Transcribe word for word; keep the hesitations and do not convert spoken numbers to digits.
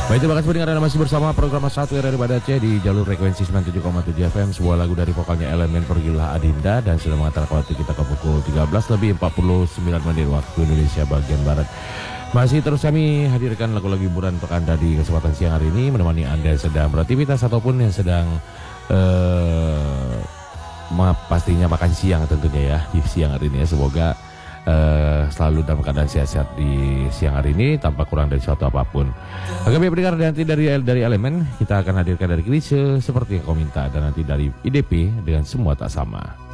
Baik, terima kasih pendengar, Anda masih bersama program satu R R I Banda Aceh di jalur frekuensi sembilan puluh tujuh koma tujuh F M. Sebuah lagu dari vokalnya Elemen, Pergilah Adinda, dan sudah mengantarkan waktu kita ke pukul tiga belas lebih empat puluh sembilan menit waktu Indonesia bagian Barat. Masih terus kami hadirkan lagu-lagu hiburan untuk Anda di kesempatan siang hari ini, menemani Anda yang sedang beraktivitas ataupun yang sedang uh, pastinya makan siang tentunya ya di siang hari ini ya. Semoga Uh, selalu dalam keadaan sehat-sehat di siang hari ini tanpa kurang dari suatu apapun. Oke, baik pendengar, nanti dari dari Elemen kita akan hadirkan dari Klise seperti yang kau minta, dan nanti dari I D P dengan Semua Tak Sama.